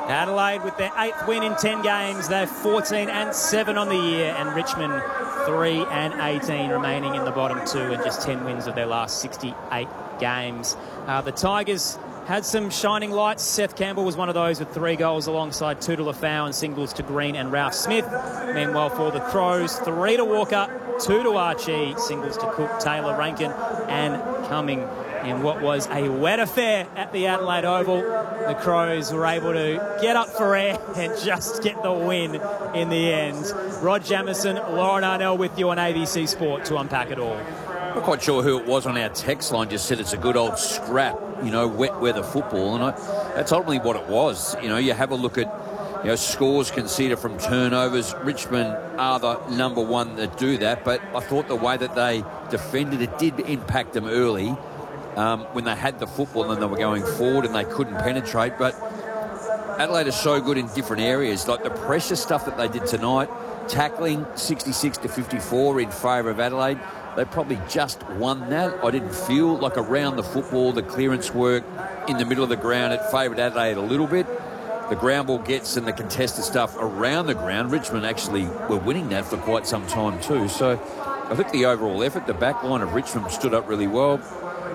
Adelaide with their 8th win in 10 games. They're 14-7 on the year, and Richmond 3-18 remaining in the bottom two and just 10 wins of their last 68 games. The Tigers had some shining lights. Seth Campbell was one of those with 3 goals alongside 2 to Lafau and singles to Green and Ralph Smith. Meanwhile, for the Crows, 3 to Walker, 2 to Archie, singles to Cook, Taylor, Rankin and Cumming. In what was a wet affair at the Adelaide Oval, the Crows were able to get up for air and just get the win in the end. Rod Jamieson, Lauren Arnell with you on ABC Sport to unpack it all. Not quite sure who it was on our text line, just said it's a good old scrap, wet weather football, and that's ultimately what it was. You have a look at scores conceded from turnovers. Richmond are the number one that do that, but I thought the way that they defended, it did impact them early when they had the football and they were going forward and they couldn't penetrate. But Adelaide is so good in different areas, like the pressure stuff that they did tonight, tackling 66-54 in favour of Adelaide. They probably just won that. I didn't feel like around the football, the clearance work in the middle of the ground, it favoured Adelaide a little bit. The ground ball gets and the contested stuff around the ground, Richmond actually were winning that for quite some time too. So I think the overall effort, the back line of Richmond stood up really well.